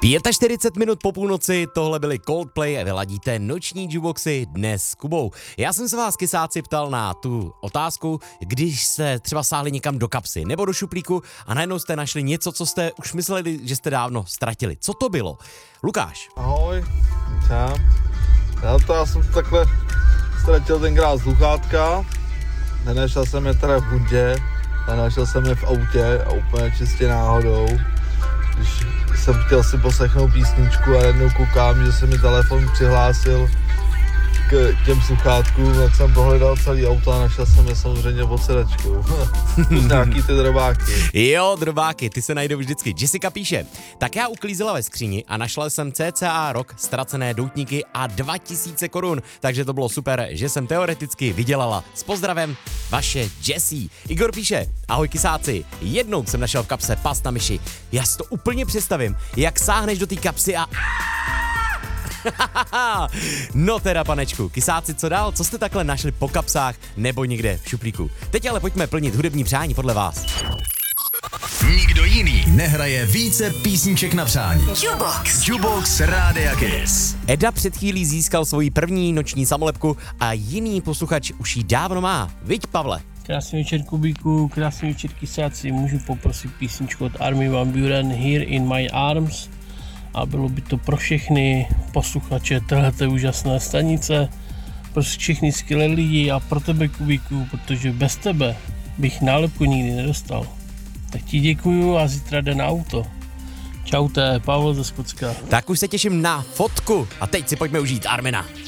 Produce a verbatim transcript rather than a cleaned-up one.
čtyřicet pět minut po půlnoci, tohle byly Coldplay a vyladíte noční jukeboxy dnes s Kubou. Já jsem se vás, kysáci, ptal na tu otázku, když jste třeba sáhli někam do kapsy nebo do šuplíku a najednou jste našli něco, co jste už mysleli, že jste dávno ztratili. Co to bylo? Lukáš. Ahoj, čau. Já to, já jsem takhle ztratil tenkrát sluchátka, nenašel jsem je teda v bundě, ale našel jsem je v autě a úplně čistě náhodou. Když jsem chtěl si poslechnout písničku a jednou koukám, že se mi telefon přihlásil k těm sluchátkům, tak jsem prohledal celý auto a našel jsem je samozřejmě pod sedačkou. Nějaký ty drobáky. Jo, drobáky, ty se najdou vždycky. Jessica píše, tak já uklízela ve skříni a našla jsem cca rok ztracené doutníky a dva tisíce korun, takže to bylo super, že jsem teoreticky vydělala. S pozdravem, vaše Jessie. Igor píše, ahoj kysáci, jednou jsem našel v kapse past na myši. Já si to úplně představím, jak sáhneš do té kapsy a... No teda, panečku, kysáci, co dál? Co jste takhle našli po kapsách nebo někde v šuplíku? Teď ale pojďme plnit hudební přání podle vás. Nikdo jiný nehraje více písniček na přání. Jukebox. Jukebox Rádia Kiss. Eda před chvílí získal svoji první noční samolepku a jiný posluchač už ji dávno má. Viď, Pavle? Krásný večer, Kubíku, krásný večer, kysáci. Můžu poprosit písničku od Armin van Buuren Here in My Arms. A bylo by to pro všechny posluchače téhleté úžasné stanice, pro všechny skvělé lidi a pro tebe, Kubíku, protože bez tebe bych nálepku nikdy nedostal. Tak ti děkuju a zítra jde na auto. Čaute, Pavel ze Skotska. Tak už se těším na fotku a teď si pojďme užít Armina.